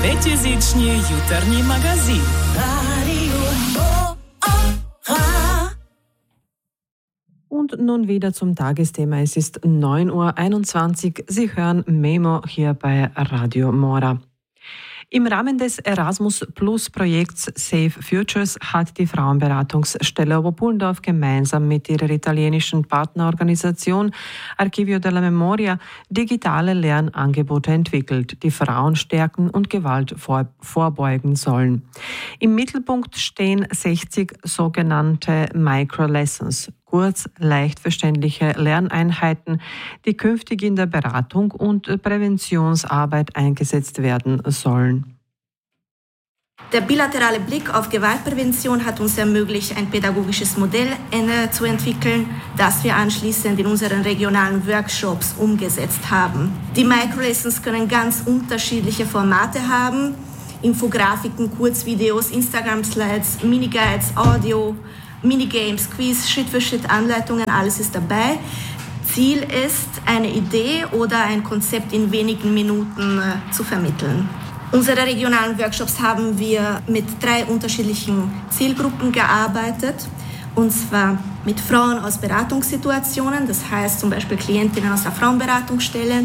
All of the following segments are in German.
Пятизичный jutarnji magazin. Und nun wieder zum Tagesthema. Es ist 9:21 Uhr. Sie hören Memo hier bei Radio Mora. Im Rahmen des Erasmus-Plus-Projekts Safe Futures hat die Frauenberatungsstelle Oberpullendorf gemeinsam mit ihrer italienischen Partnerorganisation Archivio della Memoria digitale Lernangebote entwickelt, die Frauen stärken und Gewalt vorbeugen sollen. Im Mittelpunkt stehen 60 sogenannte Micro-Lessons, kurz leicht verständliche Lerneinheiten, die künftig in der Beratung und Präventionsarbeit eingesetzt werden sollen. Der bilaterale Blick auf Gewaltprävention hat uns ermöglicht, ein pädagogisches Modell zu entwickeln, das wir anschließend in unseren regionalen Workshops umgesetzt haben. Die Microlessons können ganz unterschiedliche Formate haben: Infografiken, Kurzvideos, Instagram-Slides, Miniguides, Audio, Minigames, Quiz, Schritt-für-Schritt-Anleitungen, alles ist dabei. Ziel ist, eine Idee oder ein Konzept in wenigen Minuten zu vermitteln. Unsere regionalen Workshops haben wir mit 3 unterschiedlichen Zielgruppen gearbeitet. Und zwar mit Frauen aus Beratungssituationen, das heißt zum Beispiel Klientinnen aus der Frauenberatungsstelle,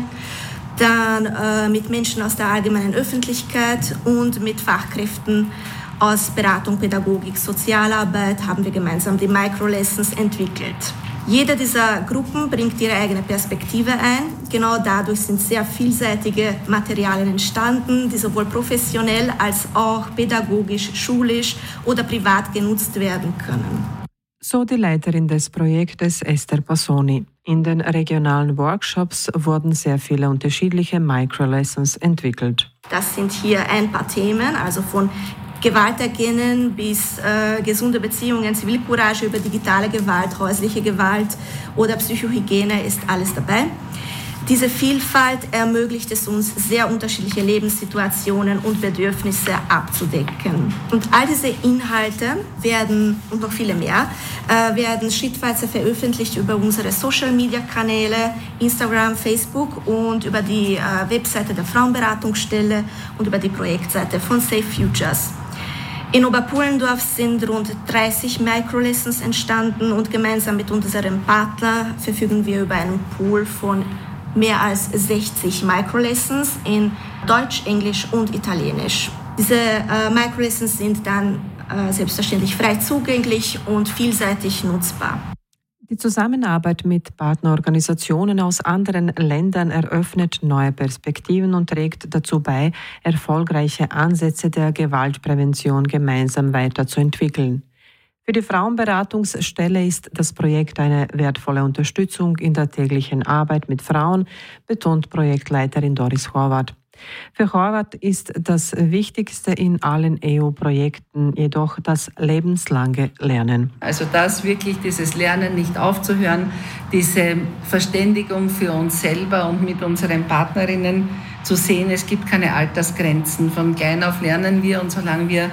dann mit Menschen aus der allgemeinen Öffentlichkeit und mit Fachkräften aus Beratung, Pädagogik, Sozialarbeit haben wir gemeinsam die Microlessons entwickelt. Jede dieser Gruppen bringt ihre eigene Perspektive ein. Genau dadurch sind sehr vielseitige Materialien entstanden, die sowohl professionell als auch pädagogisch, schulisch oder privat genutzt werden können. So die Leiterin des Projektes Esther Passoni. In den regionalen Workshops wurden sehr viele unterschiedliche Microlessons entwickelt. Das sind hier ein paar Themen, also von Gewalt erkennen bis gesunde Beziehungen, Zivilcourage über digitale Gewalt, häusliche Gewalt oder Psychohygiene ist alles dabei. Diese Vielfalt ermöglicht es uns, sehr unterschiedliche Lebenssituationen und Bedürfnisse abzudecken. Und all diese Inhalte werden, und noch viele mehr, werden schrittweise veröffentlicht über unsere Social-Media-Kanäle, Instagram, Facebook und über die Webseite der Frauenberatungsstelle und über die Projektseite von Safe Futures. In Oberpullendorf sind rund 30 Microlessons entstanden und gemeinsam mit unserem Partner verfügen wir über einen Pool von mehr als 60 Microlessons in Deutsch, Englisch und Italienisch. Diese Microlessons sind dann selbstverständlich frei zugänglich und vielseitig nutzbar. Die Zusammenarbeit mit Partnerorganisationen aus anderen Ländern eröffnet neue Perspektiven und trägt dazu bei, erfolgreiche Ansätze der Gewaltprävention gemeinsam weiterzuentwickeln. Für die Frauenberatungsstelle ist das Projekt eine wertvolle Unterstützung in der täglichen Arbeit mit Frauen, betont Projektleiterin Doris Horvath. Für Horvath ist das Wichtigste in allen EU-Projekten jedoch das lebenslange Lernen. Also wirklich dieses Lernen nicht aufzuhören, diese Verständigung für uns selber und mit unseren Partnerinnen zu sehen, es gibt keine Altersgrenzen. Von klein auf lernen wir und solange wir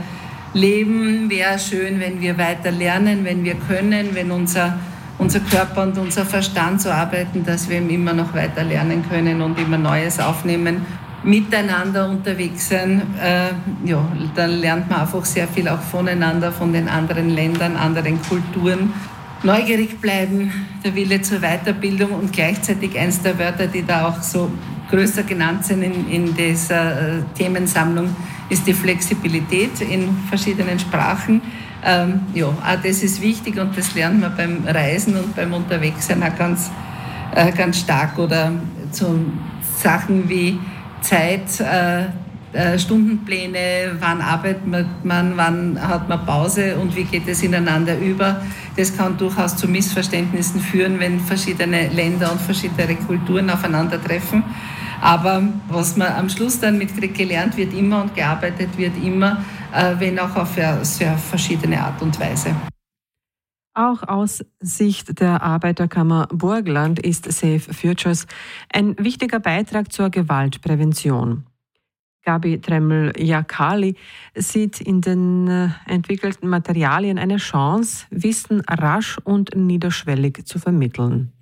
leben, wäre schön, wenn wir weiter lernen, wenn wir können, wenn unser Körper und unser Verstand so arbeiten, dass wir immer noch weiter lernen können und immer Neues aufnehmen. Miteinander unterwegs sein, dann lernt man einfach sehr viel auch voneinander, von den anderen Ländern, anderen Kulturen. Neugierig bleiben, der Wille zur Weiterbildung und gleichzeitig eins der Wörter, die da auch so größer genannt sind in dieser Themensammlung, ist die Flexibilität in verschiedenen Sprachen. Auch das ist wichtig und das lernt man beim Reisen und beim Unterwegssein auch ganz stark. Oder so Sachen wie Zeit, Stundenpläne, wann arbeitet man, wann hat man Pause und wie geht es ineinander über. Das kann durchaus zu Missverständnissen führen, wenn verschiedene Länder und verschiedene Kulturen aufeinandertreffen. Aber was man am Schluss dann mitkriegt, gelernt wird immer und gearbeitet wird immer, wenn auch auf eine sehr verschiedene Art und Weise. Auch aus Sicht der Arbeiterkammer Burgenland ist Safe Futures ein wichtiger Beitrag zur Gewaltprävention. Gabi Tremmel-Jakali sieht in den entwickelten Materialien eine Chance, Wissen rasch und niederschwellig zu vermitteln.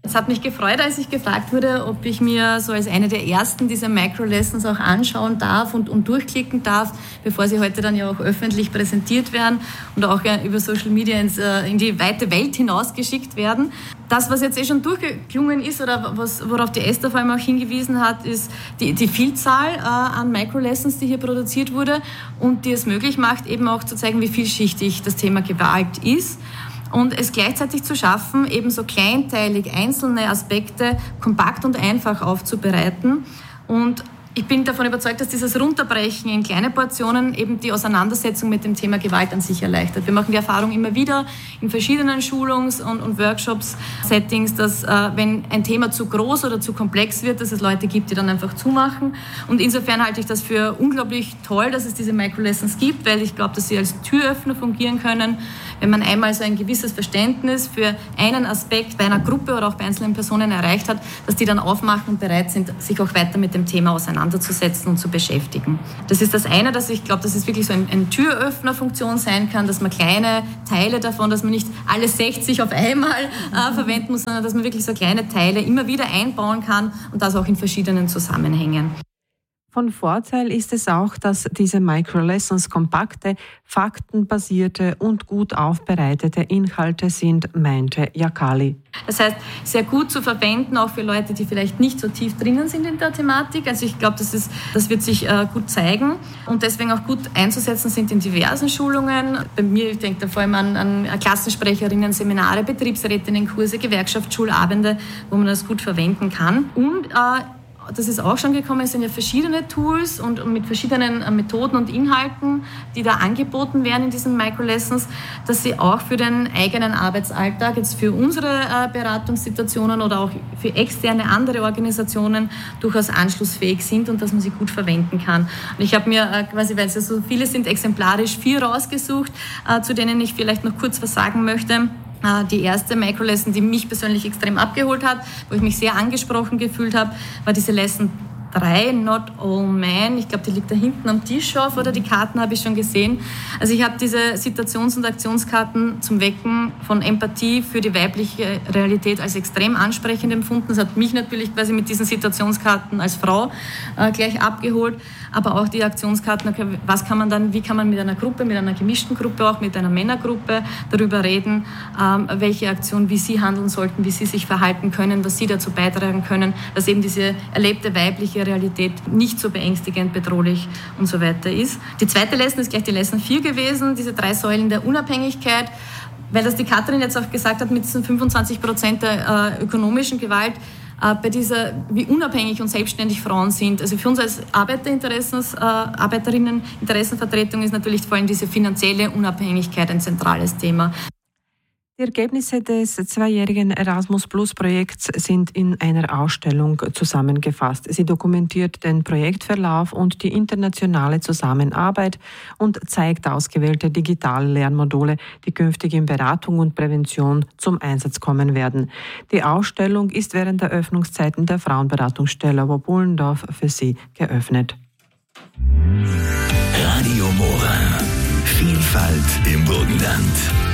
Es hat mich gefreut, als ich gefragt wurde, ob ich mir so als eine der ersten diese Micro-Lessons auch anschauen darf und durchklicken darf, bevor sie heute dann ja auch öffentlich präsentiert werden und auch über Social Media in die weite Welt hinausgeschickt werden. Das, was jetzt schon durchgeklungen ist oder worauf die Esther vor allem auch hingewiesen hat, ist die Vielzahl an Micro-Lessons, die hier produziert wurde und die es möglich macht, eben auch zu zeigen, wie vielschichtig das Thema Gewalt ist. Und es gleichzeitig zu schaffen, eben so kleinteilig einzelne Aspekte kompakt und einfach aufzubereiten. Und ich bin davon überzeugt, dass dieses Runterbrechen in kleine Portionen eben die Auseinandersetzung mit dem Thema Gewalt an sich erleichtert. Wir machen die Erfahrung immer wieder in verschiedenen Schulungs- und Workshops-Settings, dass wenn ein Thema zu groß oder zu komplex wird, dass es Leute gibt, die dann einfach zumachen. Und insofern halte ich das für unglaublich toll, dass es diese Micro-Lessons gibt, weil ich glaube, dass sie als Türöffner fungieren können. Wenn man einmal so ein gewisses Verständnis für einen Aspekt bei einer Gruppe oder auch bei einzelnen Personen erreicht hat, dass die dann aufmachen und bereit sind, sich auch weiter mit dem Thema auseinanderzusetzen und zu beschäftigen. Das ist das eine, dass ich glaube, dass es wirklich so eine Türöffnerfunktion sein kann, dass man kleine Teile davon, dass man nicht alle 60 auf einmal verwenden muss, sondern dass man wirklich so kleine Teile immer wieder einbauen kann und das auch in verschiedenen Zusammenhängen. Von Vorteil ist es auch, dass diese Micro-Lessons kompakte, faktenbasierte und gut aufbereitete Inhalte sind, meinte Yakali. Das heißt, sehr gut zu verwenden, auch für Leute, die vielleicht nicht so tief drinnen sind in der Thematik. Also ich glaube, das wird sich gut zeigen und deswegen auch gut einzusetzen sind in diversen Schulungen. Bei mir, ich denke da vor allem an Klassensprecherinnen, Seminare, Betriebsrätinnenkurse, Gewerkschaftsschulabende, wo man das gut verwenden kann. Und das ist auch schon gekommen, es sind ja verschiedene Tools und mit verschiedenen Methoden und Inhalten, die da angeboten werden in diesen Micro-Lessons, dass sie auch für den eigenen Arbeitsalltag, jetzt für unsere Beratungssituationen oder auch für externe andere Organisationen durchaus anschlussfähig sind und dass man sie gut verwenden kann. Und ich habe mir quasi, weil es ja so viele sind, exemplarisch 4 rausgesucht, zu denen ich vielleicht noch kurz was sagen möchte. Die erste Micro-Lesson, die mich persönlich extrem abgeholt hat, wo ich mich sehr angesprochen gefühlt habe, war diese Lesson 3, Not All Men. Ich glaube, die liegt da hinten am Tisch auf, oder die Karten habe ich schon gesehen. Also ich habe diese Situations- und Aktionskarten zum Wecken von Empathie für die weibliche Realität als extrem ansprechend empfunden. Das hat mich natürlich quasi mit diesen Situationskarten als Frau gleich abgeholt. Aber auch die Aktionskarten, wie kann man mit einer Gruppe, mit einer gemischten Gruppe, auch mit einer Männergruppe darüber reden, welche Aktion, wie sie handeln sollten, wie sie sich verhalten können, was sie dazu beitragen können, dass eben diese erlebte weibliche Realität nicht so beängstigend, bedrohlich und so weiter ist. Die zweite Lesson ist gleich die Lesson 4 gewesen, diese 3 Säulen der Unabhängigkeit, weil das die Katrin jetzt auch gesagt hat, mit diesen 25% der ökonomischen Gewalt, bei dieser, wie unabhängig und selbstständig Frauen sind. Also für uns als Arbeiterinnen-Interessenvertretung ist natürlich vor allem diese finanzielle Unabhängigkeit ein zentrales Thema. Die Ergebnisse des 2-jährigen Erasmus-Plus-Projekts sind in einer Ausstellung zusammengefasst. Sie dokumentiert den Projektverlauf und die internationale Zusammenarbeit und zeigt ausgewählte digitale Lernmodule, die künftig in Beratung und Prävention zum Einsatz kommen werden. Die Ausstellung ist während der Öffnungszeiten der Frauenberatungsstelle Oberbullendorf für Sie geöffnet. Radio Mora. Vielfalt im Burgenland.